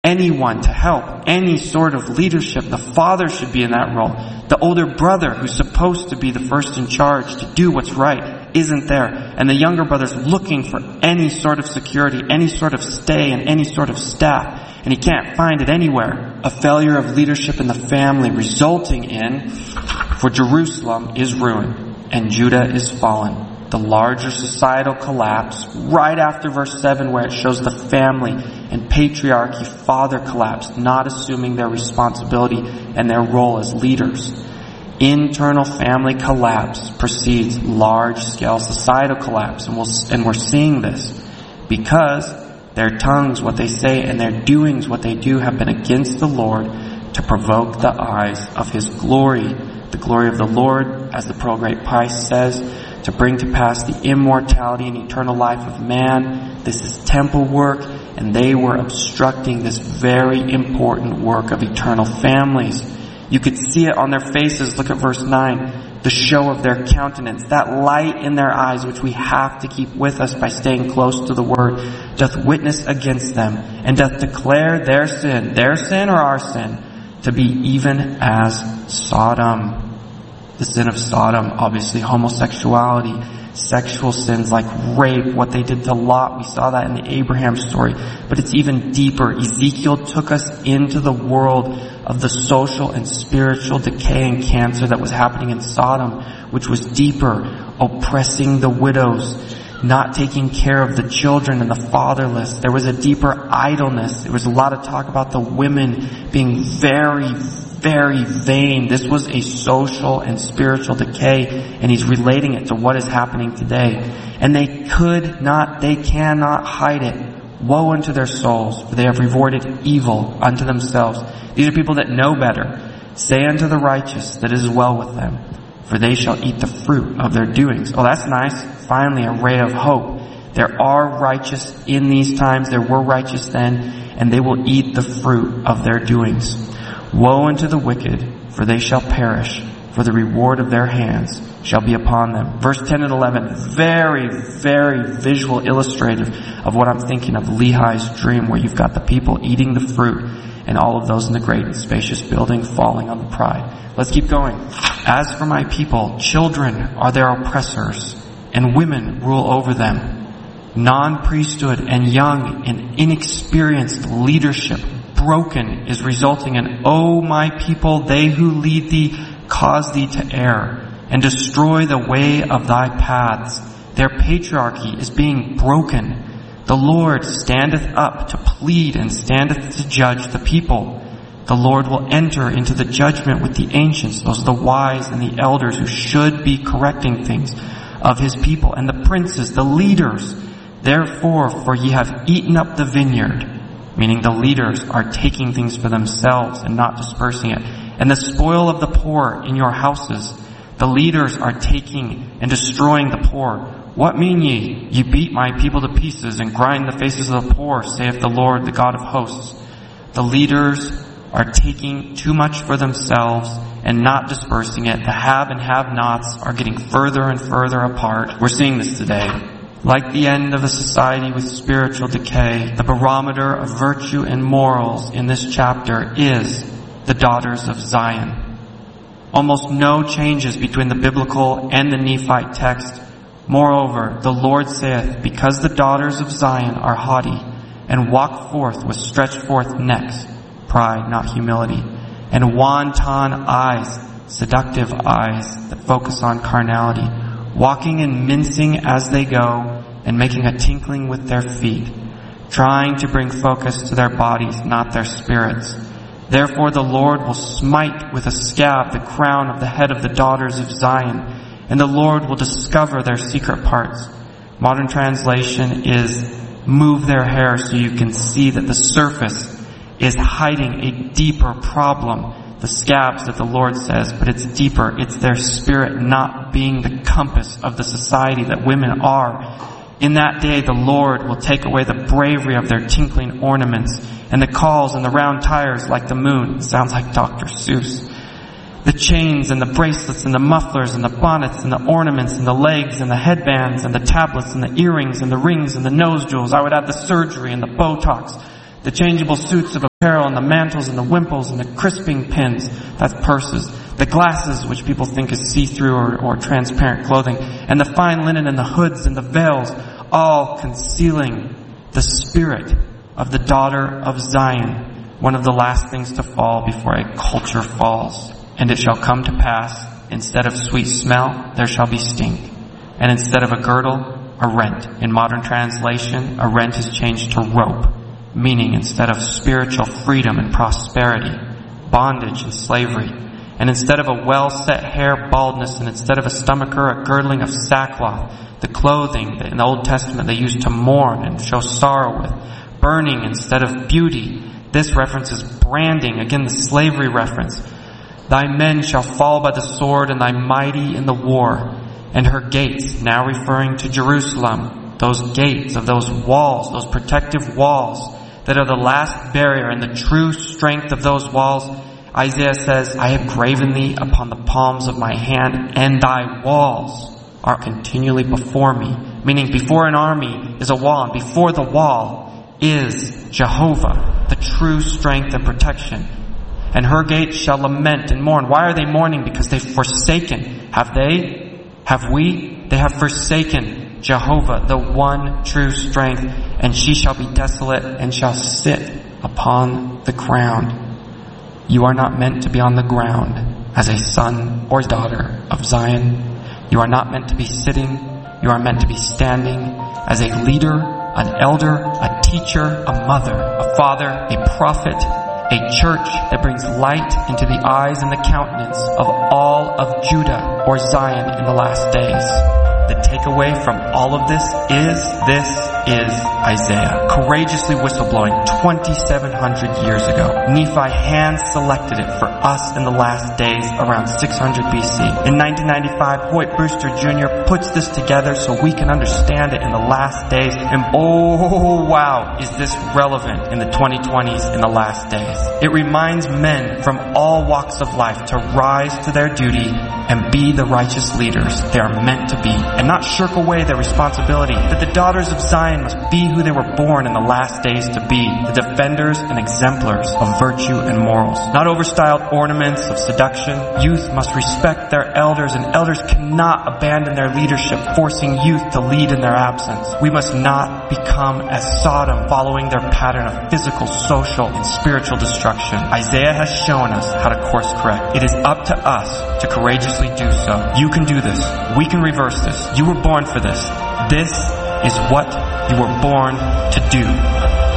anyone to help, any sort of leadership. The father should be in that role. The older brother, who's supposed to be the first in charge to do what's right, isn't there. And the younger brother's looking for any sort of security, any sort of stay, and any sort of staff. And he can't find it anywhere. A failure of leadership in the family resulting in, for Jerusalem is ruined and Judah is fallen. The larger societal collapse right after verse 7, where it shows the family and patriarchy, father collapse, not assuming their responsibility and their role as leaders. Internal family collapse precedes large-scale societal collapse, and we're seeing this because their tongues, what they say, and their doings, what they do, have been against the Lord to provoke the eyes of His glory. The glory of the Lord, as the Pearl Great Price says, to bring to pass the immortality and eternal life of man. This is temple work, and they were obstructing this very important work of eternal families. You could see it on their faces. Look at verse 9. The show of their countenance, that light in their eyes, which we have to keep with us by staying close to the Word, doth witness against them, and doth declare their sin or our sin, to be even as Sodom. The sin of Sodom, obviously homosexuality, sexual sins like rape, what they did to Lot. We saw that in the Abraham story. But it's even deeper. Ezekiel took us into the world of the social and spiritual decay and cancer that was happening in Sodom, which was deeper, oppressing the widows, not taking care of the children and the fatherless. There was a deeper idleness. There was a lot of talk about the women being very, very vain. This was a social and spiritual decay, and he's relating it to what is happening today. And they cannot hide it. Woe unto their souls, for they have rewarded evil unto themselves. These are people that know better. Say unto the righteous that it is well with them, for they shall eat the fruit of their doings. Oh, that's nice. Finally, a ray of hope. There are righteous in these times. There were righteous then, and they will eat the fruit of their doings. Woe unto the wicked, for they shall perish, for the reward of their hands shall be upon them. Verse 10 and 11, very, very visual illustrative of what I'm thinking of Lehi's dream, where you've got the people eating the fruit and all of those in the great and spacious building falling on the pride. Let's keep going. As for my people, children are their oppressors, and women rule over them. Non-priesthood and young and inexperienced leadership broken is resulting in, O my people, they who lead thee cause thee to err, and destroy the way of thy paths. Their patriarchy is being broken. The Lord standeth up to plead and standeth to judge the people. The Lord will enter into the judgment with the ancients, those are the wise and the elders who should be correcting things of His people, and the princes, the leaders. Therefore, for ye have eaten up the vineyard, meaning the leaders are taking things for themselves and not dispersing it, and the spoil of the poor in your houses. The leaders are taking and destroying the poor. What mean ye? Ye beat my people to pieces and grind the faces of the poor, saith the Lord, the God of hosts. The leaders are taking too much for themselves and not dispersing it. The have and have-nots are getting further and further apart. We're seeing this today. Like the end of a society with spiritual decay, the barometer of virtue and morals in this chapter is the daughters of Zion. Almost no changes between the biblical and the Nephite text. Moreover, the Lord saith, because the daughters of Zion are haughty, and walk forth with stretched forth necks, pride, not humility, and wanton eyes, seductive eyes that focus on carnality, walking and mincing as they go, and making a tinkling with their feet, trying to bring focus to their bodies, not their spirits. Therefore the Lord will smite with a scab the crown of the head of the daughters of Zion, and the Lord will discover their secret parts. Modern translation is move their hair so you can see that the surface is hiding a deeper problem. The scabs that the Lord says, but it's deeper. It's their spirit not being the compass of the society that women are. In that day, the Lord will take away the bravery of their tinkling ornaments and the calls and the round tires like the moon. It sounds like Dr. Seuss. The chains and the bracelets and the mufflers and the bonnets and the ornaments and the legs and the headbands and the tablets and the earrings and the rings and the nose jewels. I would add the surgery and the Botox. The changeable suits of apparel and the mantles and the wimples and the crisping pins, that's purses. The glasses, which people think is see-through or transparent clothing. And the fine linen and the hoods and the veils, all concealing the spirit of the daughter of Zion, one of the last things to fall before a culture falls. And it shall come to pass, instead of sweet smell, there shall be stink. And instead of a girdle, a rent. In modern translation, a rent is changed to rope, meaning instead of spiritual freedom and prosperity, bondage and slavery. And instead of a well-set hair, baldness, and instead of a stomacher, a girdling of sackcloth, the clothing that in the Old Testament they used to mourn and show sorrow with, burning instead of beauty. This reference is branding, again the slavery reference. Thy men shall fall by the sword, and thy mighty in the war. And her gates, now referring to Jerusalem, those gates of those walls, those protective walls that are the last barrier and the true strength of those walls. Isaiah says, I have graven thee upon the palms of my hand, and thy walls are continually before me. Meaning before an army is a wall, and before the wall is Jehovah, the true strength and protection. And her gates shall lament and mourn. Why are they mourning? Because they've forsaken. Have they? Have we? They have forsaken Jehovah, the one true strength, and she shall be desolate and shall sit upon the ground. You are not meant to be on the ground as a son or daughter of Zion. You are not meant to be sitting. You are meant to be standing as a leader, an elder, a teacher, a mother, a father, a prophet, a church that brings light into the eyes and the countenance of all of Judah or Zion in the last days. The takeaway from all of this is Isaiah courageously whistleblowing 2,700 years ago. Nephi hand-selected it for us in the last days around 600 BC. In 1995, Hoyt Brewster Jr. puts this together so we can understand it in the last days. And oh wow, is this relevant in the 2020s in the last days. It reminds men from all walks of life to rise to their duty and be the righteous leaders they are meant to be, and not shirk away their responsibility, that the daughters of Zion must be who they were born in the last days to be, the defenders and exemplars of virtue and morals, not overstyled ornaments of seduction. Youth must respect their elders, and elders cannot abandon their leadership, forcing youth to lead in their absence. We must not become as Sodom, following their pattern of physical, social, and spiritual destruction. Isaiah has shown us how to course correct. It is up to us to courageously do so. You can do this. We can reverse this. You were born for this. This is what you were born to do.